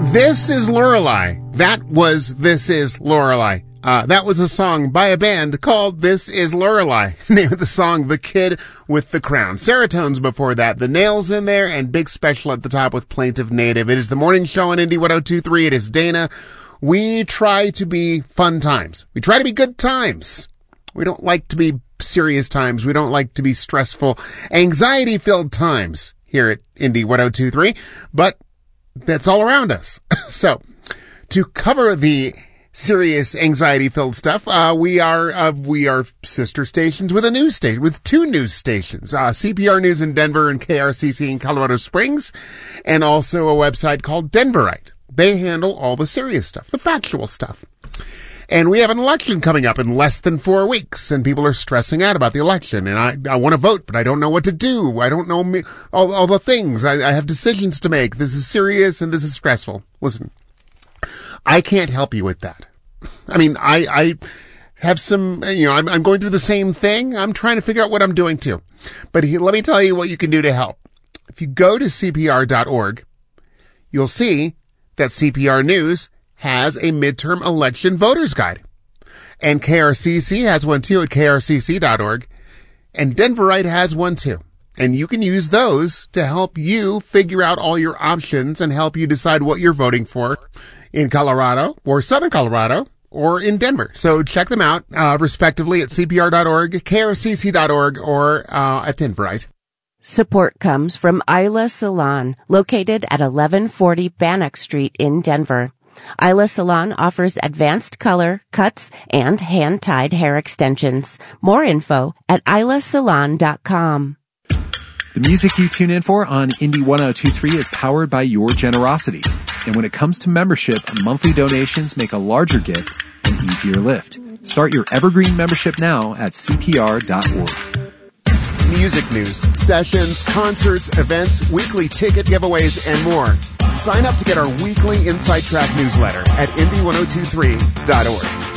This is Lorelei. That was This is Lorelei. That was a song by a band called This is Lorelei. Name of the song, The Kid with the Crown. Seratones before that, The Nails in there, and big special at the top with Plaintive Native. It is the morning show on Indie 102.3. It is Dana. We try to be fun times. We try to be good times. We don't like to be serious times. We don't like to be stressful, anxiety-filled times here at Indie 102.3. But that's all around us. So, to cover the serious anxiety-filled stuff, we are sister stations with with two news stations, CPR News in Denver and KRCC in Colorado Springs, and also a website called Denverite. They handle all the serious stuff, the factual stuff. And we have an election coming up in less than 4 weeks, and people are stressing out about the election. And I want to vote, but I don't know what to do. I don't know all the things. I have decisions to make. This is serious and this is stressful. Listen, I can't help you with that. I mean, I have some, I'm going through the same thing. I'm trying to figure out what I'm doing too. But let me tell you what you can do to help. If you go to CPR.org, you'll see that CPR News has a midterm election voters guide. And KRCC has one too at krcc.org. And Denverite has one too. And you can use those to help you figure out all your options and help you decide what you're voting for in Colorado or Southern Colorado or in Denver. So check them out, respectively at CPR.org, krcc.org, or at Denverite. Support comes from Isla Salon, located at 1140 Bannock Street in Denver. Isla Salon offers advanced color, cuts, and hand-tied hair extensions. More info at islasalon.com. The music you tune in for on Indie 102.3 is powered by your generosity. And when it comes to membership, monthly donations make a larger gift an easier lift. Start your Evergreen membership now at CPR.org. Music news, sessions, concerts, events, weekly ticket giveaways, and more. Sign up to get our weekly Inside Track newsletter at indie1023.org.